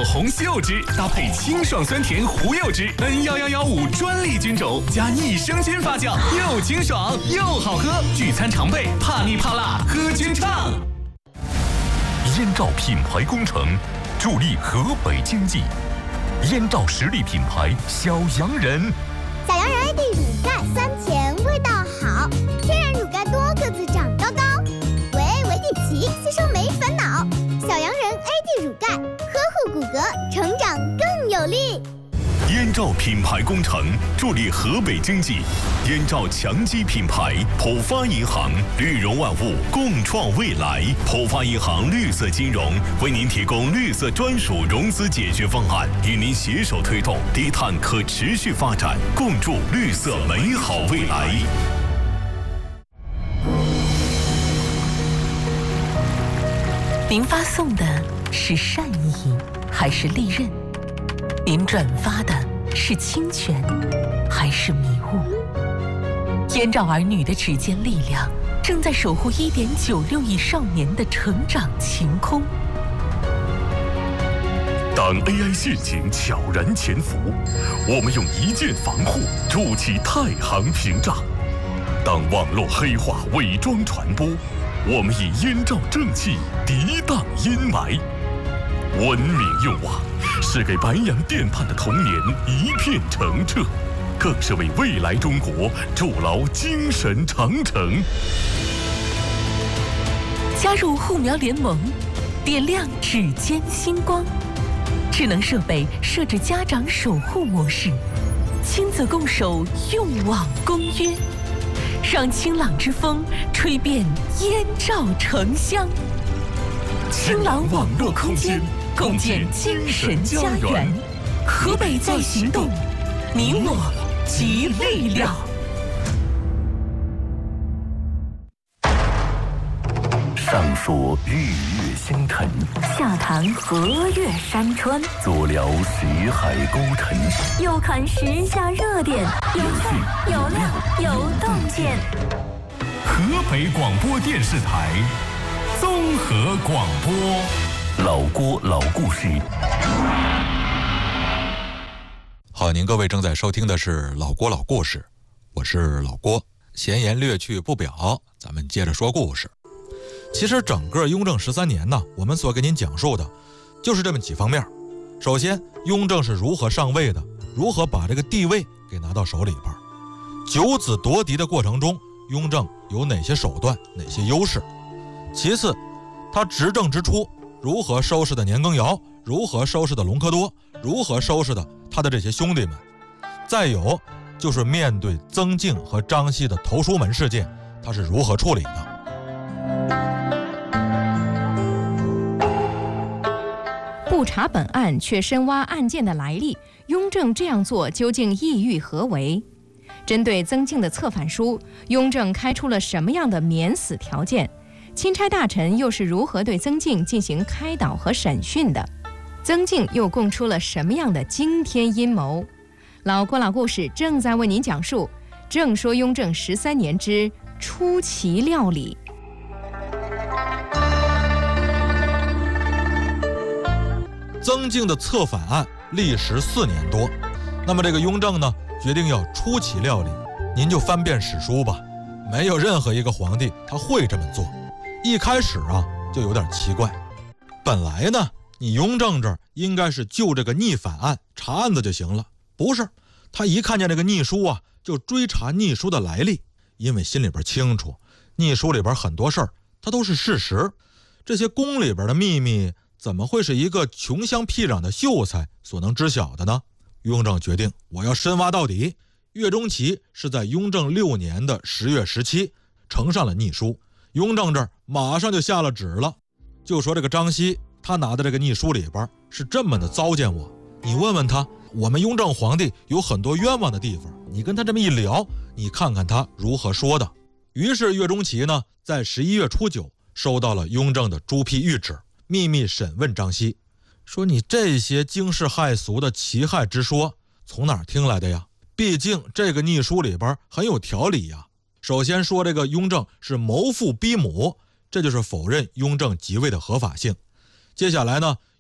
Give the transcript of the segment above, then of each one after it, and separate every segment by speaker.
Speaker 1: 红西柚汁，搭配清爽酸甜胡柚汁，N11115专利菌种加益生菌发酵，又清爽又好喝，聚餐常备，怕腻怕辣喝菌畅。
Speaker 2: 燕赵品牌工程助力河北经济，燕赵实力品牌小洋人。
Speaker 3: 小洋人 AD 乳钙酸甜，味道好，天然乳钙多个子长高高，维底奇吸收没烦恼。小洋人 AD 乳钙，呵护骨骼，成长更有力。
Speaker 2: 燕赵品牌工程助力河北经济，燕赵强基品牌，浦发银行，绿融万物，共创未来。浦发银行绿色金融为您提供绿色专属融资解决方案，与您携手推动低碳可持续发展，共筑绿色美好未来。
Speaker 4: 您发送的是善意还是利刃？您转发的是侵权还是迷雾？燕赵儿女的指尖力量正在守护1.96亿少年的成长晴空。
Speaker 2: 当 AI 陷阱悄然潜伏，我们用一键防护筑起太行屏障；当网络黑化伪装传播，我们以燕赵正气涤荡阴霾。文明用网是给白洋淀畔的童年一片澄澈，更是为未来中国筑牢精神长城。
Speaker 4: 加入护苗联盟，点亮指尖星光。智能设备设置家长守护模式，亲子共守用网公约，让清朗之风吹遍燕赵城乡。清朗网络空间，共建精神家园。河北在行动，你我集力量。
Speaker 2: 上说日月星辰，
Speaker 5: 下谈河岳山川，
Speaker 2: 左聊徐海沟沉，
Speaker 5: 右看时下热点，有趣有料有洞见。
Speaker 1: 河北广播电视台综合广播，
Speaker 2: 老郭老故事。
Speaker 6: 好，您各位正在收听的是老郭老故事，我是老郭。闲言略去不表，咱们接着说故事。其实整个雍正13年呢，我们所给您讲述的就是这么几方面。首先，雍正是如何上位的，如何把这个地位给拿到手里边。九子夺嫡的过程中，雍正有哪些手段，哪些优势。其次，他执政之初如何收拾的年羹尧，如何收拾的隆科多，如何收拾的他的这些兄弟们。再有就是面对曾静和张熙的投书门事件，他是如何处理的。
Speaker 7: 不查本案却深挖案件的来历，雍正这样做究竟意欲何为？针对曾静的策反书，雍正开出了什么样的免死条件？钦差大臣又是如何对曾静进行开导和审讯的？曾静又供出了什么样的惊天阴谋？老郭老故事正在为您讲述，正说雍正13年之出奇料理。
Speaker 6: 曾静的策反案历时4年多，那么这个雍正呢，决定要出奇料理。您就翻遍史书吧，没有任何一个皇帝他会这么做。一开始啊，就有点奇怪。本来呢，你雍正这儿应该是就这个逆反案查案子就行了，不是？他一看见这个逆书啊，就追查逆书的来历，因为心里边清楚，逆书里边很多事儿它都是事实，这些宫里边的秘密怎么会是一个穷乡僻壤的秀才所能知晓的呢？雍正决定，我要深挖到底。岳钟琪是在雍正6年的10月17呈上了逆书，雍正这儿马上就下了旨了，就说这个张熙他拿的这个逆书里边是这么的糟践我，你问问他，我们雍正皇帝有很多冤枉的地方，你跟他这么一聊，你看看他如何说的。于是岳钟琪呢，在11月初9收到了雍正的朱批谕旨，秘密审问张熙，说你这些惊世骇俗的奇害之说从哪儿听来的呀？毕竟这个逆书里边很有条理呀。首先说这个雍正是谋父逼母，这就是否认雍正即位的合法性。接下来呢，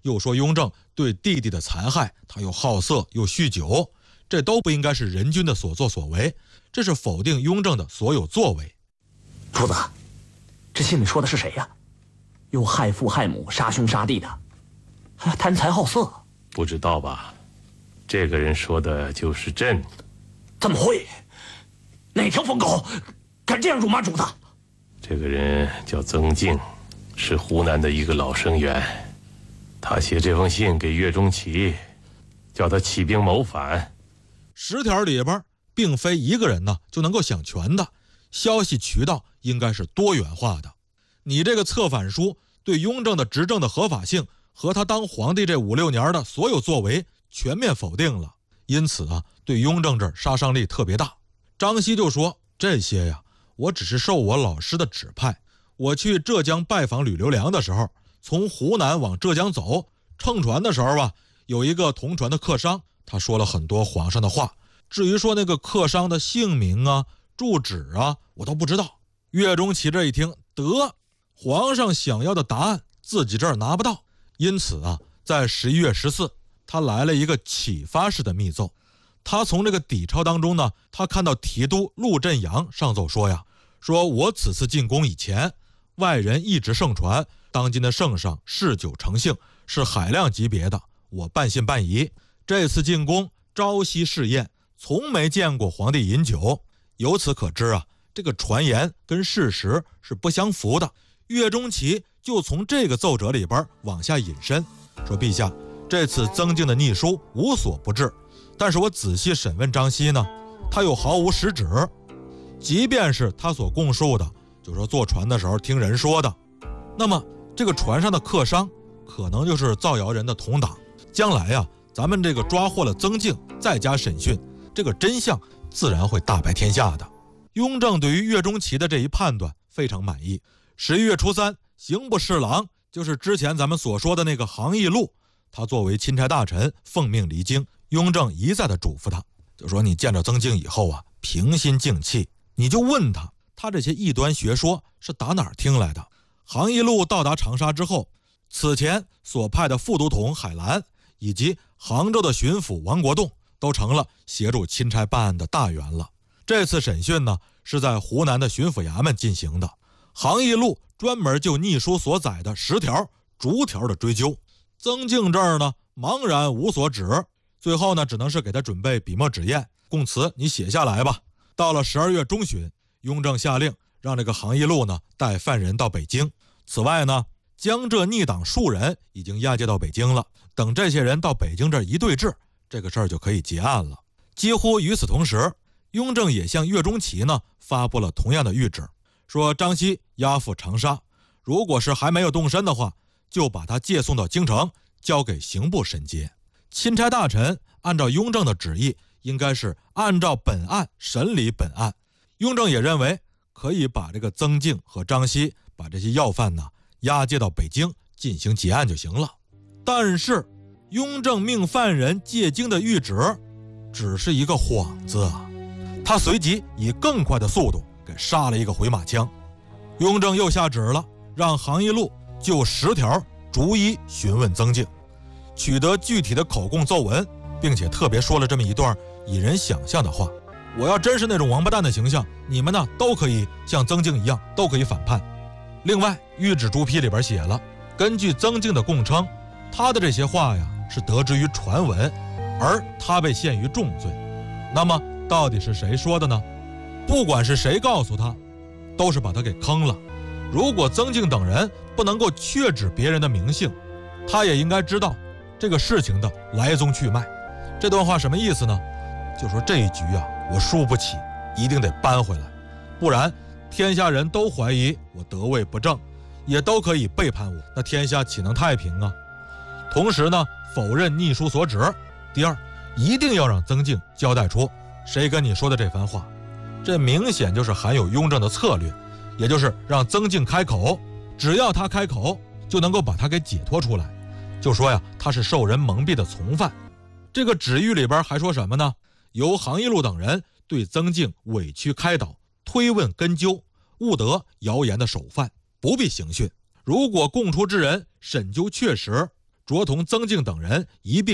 Speaker 6: 又说雍正对弟弟的残害，他又好色又酗酒，这都不应该是人君的所作所为，这是否定雍正的所有作为。
Speaker 8: 主子，这信里说的是谁呀？又害父害母、杀兄杀弟的，还贪财好色？
Speaker 9: 不知道吧？这个人说的就是朕。
Speaker 8: 怎么会？哪条疯狗敢这样辱骂主子？
Speaker 9: 这个人叫曾静，是湖南的一个老生员。他写这封信给岳钟琪，叫他起兵谋反。
Speaker 6: 10条里边并非一个人呢就能够想全的，消息渠道应该是多元化的。你这个策反书对雍正的执政的合法性和他当皇帝这5、6年的所有作为全面否定了，因此啊，对雍正这儿杀伤力特别大。张熙就说，这些呀，我只是受我老师的指派。我去浙江拜访吕留良的时候，从湖南往浙江走，乘船的时候吧，有一个同船的客商，他说了很多皇上的话。至于说那个客商的姓名啊、住址啊，我都不知道。岳钟琪这一听，得，皇上想要的答案自己这儿拿不到，因此啊，在11月14，他来了一个启发式的密奏。他从这个底钞当中呢，他看到提督陆振阳上奏说呀，说我此次进宫以前，外人一直盛传当今的圣上嗜酒成性，是海量级别的，我半信半疑。这次进宫朝夕试验，从没见过皇帝饮酒。由此可知啊，这个传言跟事实是不相符的。岳钟琪就从这个奏折里边往下引申，说陛下，这次曾静的逆书无所不至，但是我仔细审问张熙呢，他又毫无实质。即便是他所供述的，就说坐船的时候听人说的，那么这个船上的客商可能就是造谣人的同党。将来呀，咱们这个抓获了曾静，再加审讯，这个真相自然会大白天下的。雍正对于岳钟琪的这一判断非常满意。11月初3，刑部侍郎，就是之前咱们所说的那个杭义禄，他作为钦差大臣奉命离京。雍正一再的嘱咐他，就说你见着曾静以后啊，平心静气，你就问他，他这些异端学说是打哪儿听来的。杭义禄到达长沙之后，此前所派的副都统海兰以及杭州的巡抚王国栋都成了协助钦差办案的大员了。这次审讯呢，是在湖南的巡抚衙门进行的。杭义禄专门就逆书所载的10条逐条的追究。曾静这儿呢，茫然无所指，最后呢，只能是给他准备笔墨纸砚，供词你写下来吧。到了12月中旬，雍正下令让这个杭义禄呢带犯人到北京。此外呢，江浙逆党数人已经押解到北京了。等这些人到北京这儿一对质，这个事儿就可以结案了。几乎与此同时，雍正也向岳钟琪呢发布了同样的谕旨，说张熙押赴长沙，如果是还没有动身的话，就把他借送到京城，交给刑部审结。钦差大臣按照雍正的旨意，应该是按照本案审理本案。雍正也认为可以把这个曾静和张熙把这些要犯呢押解到北京进行结案就行了。但是雍正命犯人借京的谕旨只是一个幌子啊，他随即以更快的速度给杀了一个回马枪。雍正又下旨了，让杭义禄就10条逐一询问曾静，取得具体的口供奏文，并且特别说了这么一段引人想象的话：我要真是那种王八蛋的形象，你们呢都可以像曾静一样，都可以反叛。另外，谕旨朱批里边写了，根据曾静的供称，他的这些话呀是得之于传闻，而他被陷于重罪。那么到底是谁说的呢？不管是谁告诉他，都是把他给坑了。如果曾静等人不能够确指别人的名姓，他也应该知道这个事情的来宗去脉。这段话什么意思呢？就说这一局啊，我输不起，一定得扳回来，不然天下人都怀疑我得位不正，也都可以背叛我，那天下岂能太平啊？同时呢，否认逆书所指。第二，一定要让曾静交代出谁跟你说的这番话。这明显就是含有雍正的策略，也就是让曾静开口，只要他开口，就能够把他给解脱出来。就说呀，他是受人蒙蔽的从犯。这个旨谕里边还说什么呢？由杭义禄等人对曾静委曲开导，推问根究，务得谣言的首犯，不必刑讯。如果供出之人审究确实， 着同曾静等人一并